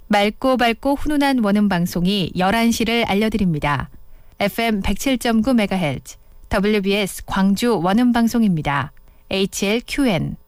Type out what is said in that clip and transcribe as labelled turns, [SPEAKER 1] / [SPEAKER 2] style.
[SPEAKER 1] 맑고 밝고 훈훈한 원음 방송이 11시를 알려드립니다. FM 107.9MHz WBS 광주 원음 방송입니다. HLQN